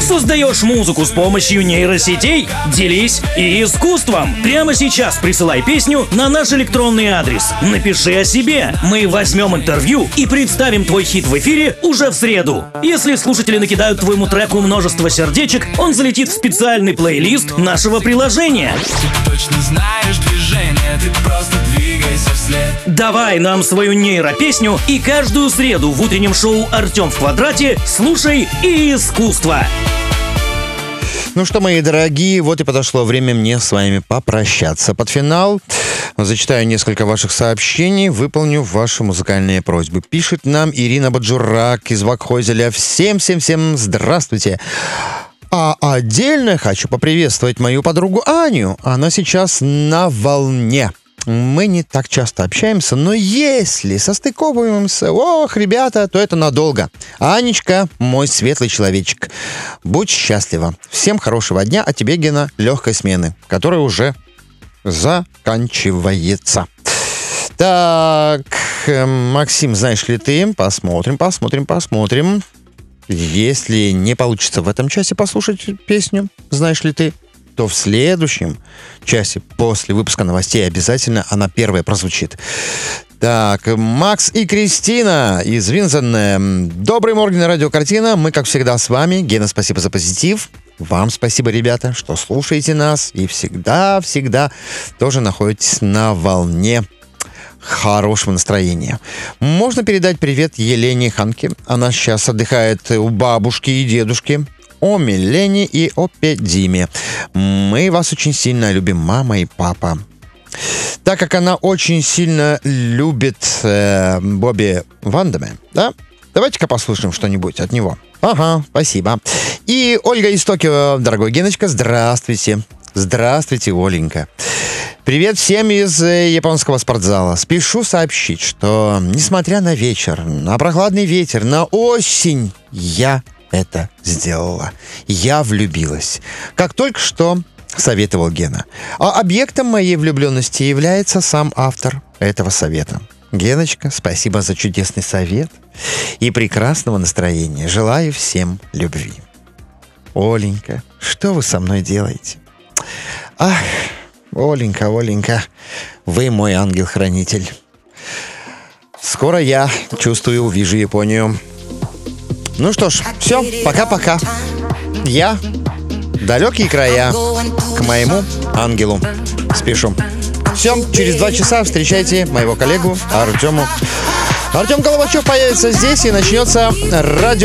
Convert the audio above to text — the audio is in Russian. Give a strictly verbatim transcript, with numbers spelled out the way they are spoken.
Создаешь музыку с помощью нейросетей? Делись и искусством. Прямо сейчас присылай песню на наш электронный адрес. Напиши о себе. Мы возьмем интервью и представим твой хит в эфире уже в среду. Если слушатели накидают твоему треку множество сердечек, он залетит в специальный плейлист нашего приложения. Ты точно знаешь движение, ты просто двигайся вслед. Давай нам свою нейропесню и каждую среду в утреннем шоу «Артем в квадрате» слушай и искусство. Ну что, мои дорогие, вот и подошло время мне с вами попрощаться. Под финал зачитаю несколько ваших сообщений, выполню ваши музыкальные просьбы. Пишет нам Ирина Баджурак из Вакхозеля. Всем-всем-всем здравствуйте. А отдельно хочу поприветствовать мою подругу Аню. Она сейчас на волне. Мы не так часто общаемся, но если состыковываемся, ох, ребята, то это надолго. Анечка, мой светлый человечек, будь счастлива. Всем хорошего дня, а тебе, Гена, легкой смены, которая уже заканчивается. Так, Максим, знаешь ли ты? Посмотрим, посмотрим, посмотрим. Если не получится в этом часе послушать песню, знаешь ли ты, то в следующем часе после выпуска новостей обязательно она первая прозвучит. Так, Макс и Кристина из Винзена. Добрый морген, радиокартина. Мы, как всегда, с вами. Гена, спасибо за позитив. Вам спасибо, ребята, что слушаете нас и всегда-всегда тоже находитесь на волне хорошего настроения. Можно передать привет Елене Ханке. Она сейчас отдыхает у бабушки и дедушки. Оме, Лене и Опе Диме. Мы вас очень сильно любим, мама и папа. Так как она очень сильно любит э, Бобби Вандаме, да? Давайте-ка послушаем что-нибудь от него. Ага, спасибо. И Ольга из Токио. Дорогой Геночка, здравствуйте. Здравствуйте, Оленька. Привет всем из э, японского спортзала. Спешу сообщить, что, несмотря на вечер, на прохладный ветер, на осень, я это сделала. Я влюбилась. Как только что советовал Гена. А объектом моей влюбленности является сам автор этого совета. Геночка, спасибо за чудесный совет и прекрасного настроения. Желаю всем любви. Оленька, что вы со мной делаете? Ах, Оленька, Оленька, вы мой ангел-хранитель. Скоро я, чувствую, увижу Японию. Ну что ж, все, пока-пока. Я в далекие края к моему ангелу спешу. Все, через два часа встречайте моего коллегу Артему. Артем Головачев появится здесь и начнется радио.